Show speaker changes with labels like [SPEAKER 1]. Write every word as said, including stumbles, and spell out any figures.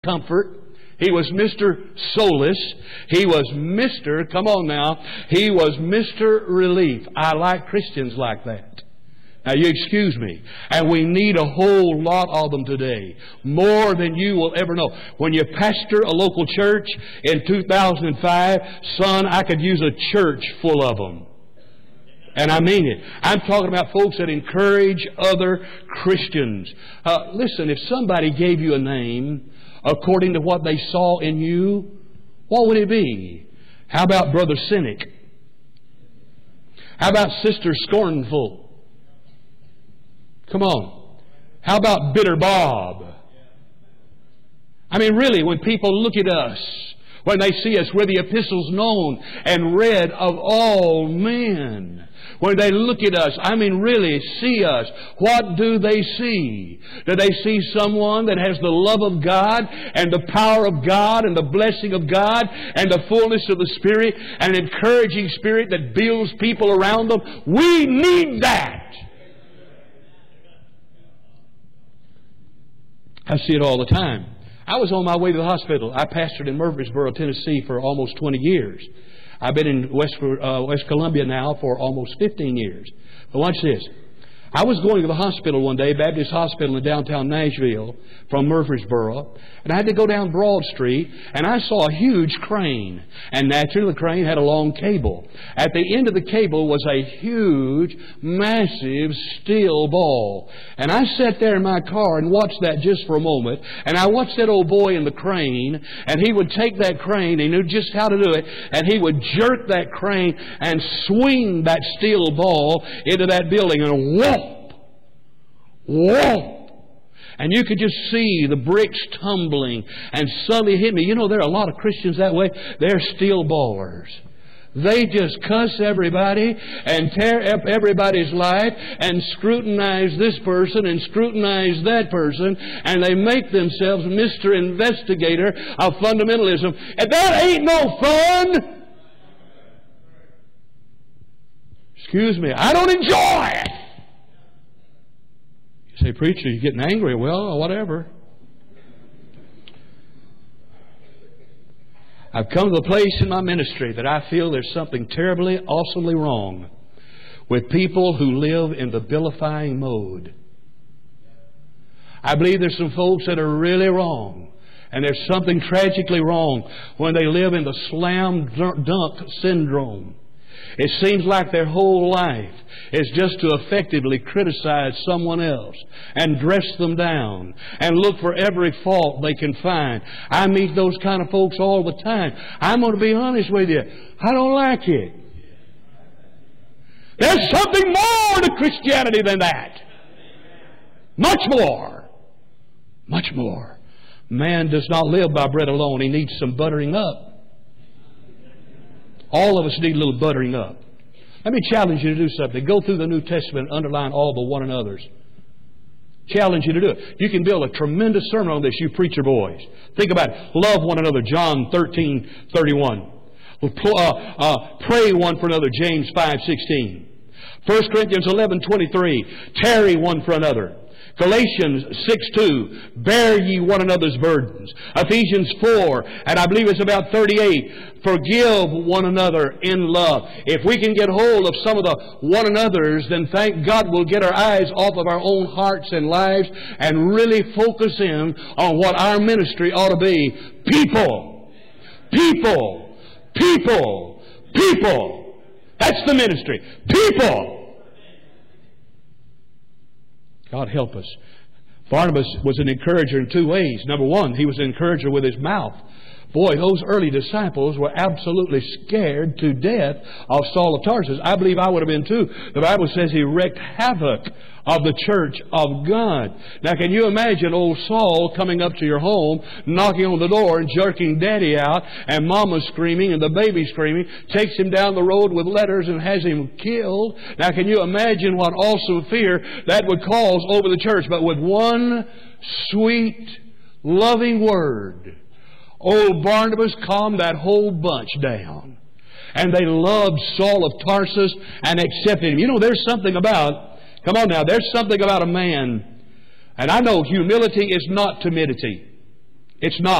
[SPEAKER 1] Comfort. He was Mister Solace. He was Mister, come on now, he was Mister Relief. I like Christians like that. Now you excuse me. And we need a whole lot of them today. More than you will ever know. When you pastor a local church in two thousand five, son, I could use a church full of them. And I mean it. I'm talking about folks that encourage other Christians. Uh, listen, if somebody gave you a name according to what they saw in you, what would it be? How about Brother Cynic? How about Sister Scornful? Come on. How about Bitter Bob? I mean, really, when people look at us, when they see us, we're the epistles known and read of all men. When they look at us, I mean really see us, what do they see? Do they see someone that has the love of God and the power of God and the blessing of God and the fullness of the Spirit and an encouraging Spirit that builds people around them? We need that. I see it all the time. I was on my way to the hospital. I pastored in Murfreesboro, Tennessee for almost twenty years. I've been in West, uh, West Columbia now for almost fifteen years. But watch this. I was going to the hospital one day, Baptist Hospital in downtown Nashville from Murfreesboro, and I had to go down Broad Street, and I saw a huge crane. And naturally, the crane had a long cable. At the end of the cable was a huge, massive steel ball. And I sat there in my car and watched that just for a moment, and I watched that old boy in the crane, and he would take that crane, he knew just how to do it, and he would jerk that crane and swing that steel ball into that building, and whoa! Whoa! And you could just see the bricks tumbling and suddenly hit me. You know, there are a lot of Christians that way. They're steel ballers. They just cuss everybody and tear up everybody's life and scrutinize this person and scrutinize that person, and they make themselves Mister Investigator of fundamentalism. And that ain't no fun! Excuse me, I don't enjoy it! Say, preacher, you're getting angry. Well, whatever. I've come to the place in my ministry that I feel there's something terribly, awesomely wrong with people who live in the vilifying mode. I believe there's some folks that are really wrong. And there's something tragically wrong when they live in the slam dunk syndrome. It seems like their whole life is just to effectively criticize someone else and dress them down and look for every fault they can find. I meet those kind of folks all the time. I'm going to be honest with you. I don't like it. There's something more to Christianity than that. Much more. Much more. Man does not live by bread alone. He needs some buttering up. All of us need a little buttering up. Let me challenge you to do something. Go through the New Testament and underline all the one another's. Challenge you to do it. You can build a tremendous sermon on this, you preacher boys. Think about it. Love one another, John thirteen thirty-one. Uh, uh, pray one for another, James five sixteen. First Corinthians eleven twenty-three. Tarry one for another. Galatians six two, bear ye one another's burdens. Ephesians four, and I believe it's about thirty-eight, forgive one another in love. If we can get hold of some of the one another's, then thank God we'll get our eyes off of our own hearts and lives and really focus in on what our ministry ought to be. People. People. People. People. That's the ministry. People. God help us. Barnabas was an encourager in two ways. Number one, he was an encourager with his mouth. Boy, those early disciples were absolutely scared to death of Saul of Tarsus. I believe I would have been too. The Bible says he wreaked havoc of the church of God. Now, can you imagine old Saul coming up to your home, knocking on the door and jerking Daddy out, and Mama screaming and the baby screaming, takes him down the road with letters and has him killed? Now, can you imagine what awesome fear that would cause over the church? But with one sweet, loving word, old Barnabas calmed that whole bunch down. And they loved Saul of Tarsus and accepted him. You know, there's something about Come on now, there's something about a man, and I know humility is not timidity. It's not.